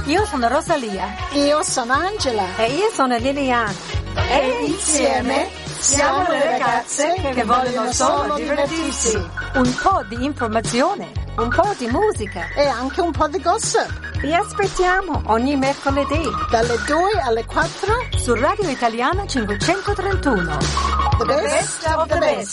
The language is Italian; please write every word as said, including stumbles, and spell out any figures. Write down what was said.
Io sono Rosalia. Io sono Angela. E io sono Liliana. E insieme siamo le ragazze che, che vogliono solo divertirsi. Un po' di informazione, un po' di musica e anche un po' di gossip. Vi aspettiamo ogni mercoledì dalle due alle quattro su Radio Italiana cinquecentotrentuno. The best of the best.